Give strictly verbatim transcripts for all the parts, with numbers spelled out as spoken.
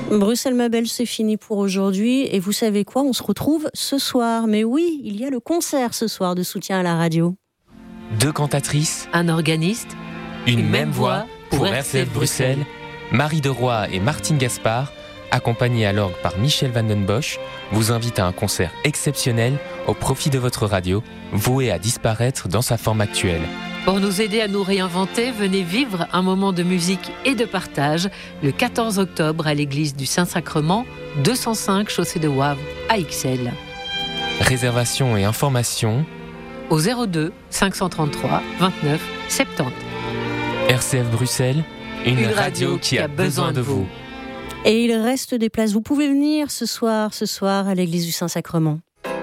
Bruxelles-Mabel, c'est fini pour aujourd'hui. Et vous savez quoi ? On se retrouve ce soir. Mais oui, il y a le concert ce soir de soutien à la radio. Deux cantatrices, un organiste, une, une même voix pour R C F Bruxelles, Marie Deroy et Martine Gaspard, accompagnés à l'orgue par Michel Van den Bosch, vous invitent à un concert exceptionnel au profit de votre radio, voué à disparaître dans sa forme actuelle. Pour nous aider à nous réinventer, venez vivre un moment de musique et de partage le quatorze octobre à l'église du Saint-Sacrement, deux cent cinq chaussée de Wavre à Ixelles. Réservation et informations au zéro deux cinq cent trente-trois vingt-neuf soixante-dix. R C F Bruxelles, une, une radio, radio qui a besoin de vous. Et il reste des places. Vous pouvez venir ce soir, ce soir à l'église du Saint-Sacrement.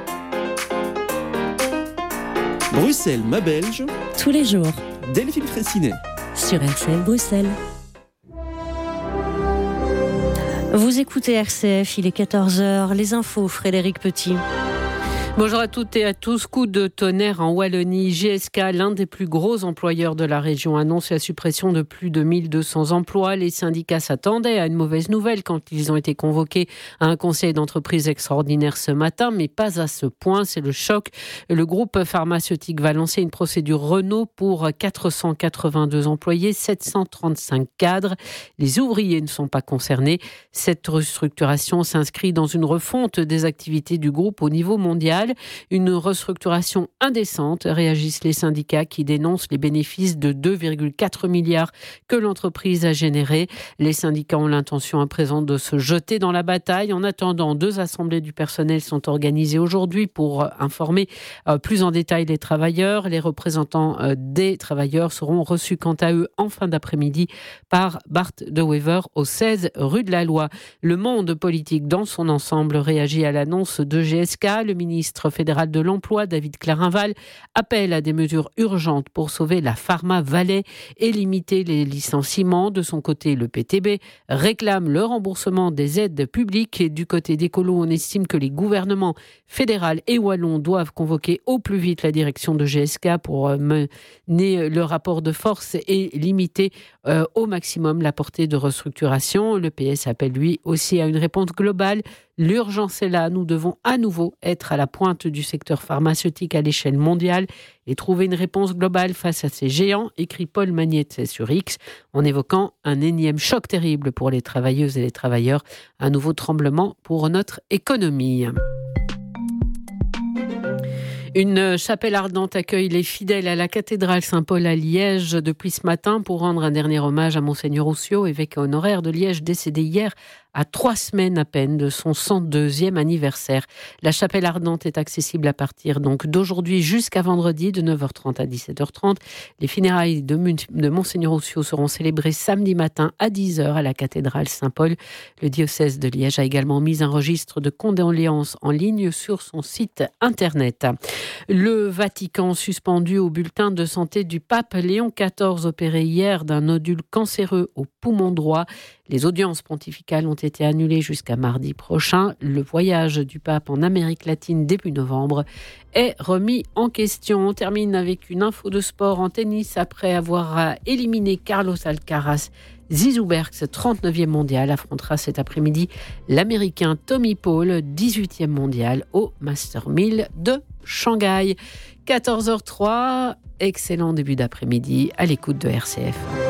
Bruxelles, ma Belge. Tous les jours. Delphine Fraissinet. Sur R C F Bruxelles. Vous écoutez R C F, il est quatorze heures. Les infos, Frédéric Petit. Bonjour à toutes et à tous. Coup de tonnerre en Wallonie. G S K, l'un des plus gros employeurs de la région, annonce la suppression de plus de mille deux cents emplois. Les syndicats s'attendaient à une mauvaise nouvelle quand ils ont été convoqués à un conseil d'entreprise extraordinaire ce matin, mais pas à ce point. C'est le choc. Le groupe pharmaceutique va lancer une procédure Renault pour quatre cent quatre-vingt-deux employés, sept cent trente-cinq cadres. Les ouvriers ne sont pas concernés. Cette restructuration s'inscrit dans une refonte des activités du groupe au niveau mondial. Une restructuration indécente, réagissent les syndicats qui dénoncent les bénéfices de deux virgule quatre milliards que l'entreprise a générés. Les syndicats ont l'intention à présent de se jeter dans la bataille. En attendant, deux assemblées du personnel sont organisées aujourd'hui pour informer plus en détail les travailleurs. Les représentants des travailleurs seront reçus quant à eux en fin d'après-midi par Bart de Wever au seize rue de la Loi. Le monde politique dans son ensemble réagit à l'annonce de G S K. Le ministre fédéral de l'Emploi, David Clarinval, appelle à des mesures urgentes pour sauver la Pharma Valais et limiter les licenciements. De son côté, le P T B réclame le remboursement des aides publiques. Et du côté d'écolo, on estime que les gouvernements fédéral et wallon doivent convoquer au plus vite la direction de G S K pour mener le rapport de force et limiter euh, au maximum la portée de restructuration. Le P S appelle lui aussi à une réponse globale. L'urgence est là, nous devons à nouveau être à la pointe du secteur pharmaceutique à l'échelle mondiale et trouver une réponse globale face à ces géants, écrit Paul Magnette sur X, en évoquant un énième choc terrible pour les travailleuses et les travailleurs, un nouveau tremblement pour notre économie. Une chapelle ardente accueille les fidèles à la cathédrale Saint-Paul à Liège depuis ce matin pour rendre un dernier hommage à Monseigneur Roussio, évêque honoraire de Liège, décédé hier à trois semaines à peine de son cent deuxième anniversaire. La chapelle ardente est accessible à partir donc d'aujourd'hui jusqu'à vendredi de neuf heures trente à dix-sept heures trente. Les funérailles de, de Monseigneur Roussio seront célébrées samedi matin à dix heures à la cathédrale Saint-Paul. Le diocèse de Liège a également mis un registre de condoléances en ligne sur son site internet. Le Vatican suspendu au bulletin de santé du pape Léon quatorze, opéré hier d'un nodule cancéreux au poumon droit. Les audiences pontificales ont été annulées jusqu'à mardi prochain. Le voyage du pape en Amérique latine début novembre est remis en question. On termine avec une info de sport en tennis. Après avoir éliminé Carlos Alcaraz, Zizou Bergs, trente-neuvième mondial, affrontera cet après-midi l'Américain Tommy Paul, dix-huitième mondial, au Master mille de Shanghai. quatorze heures zéro trois, excellent début d'après-midi à l'écoute de R C F.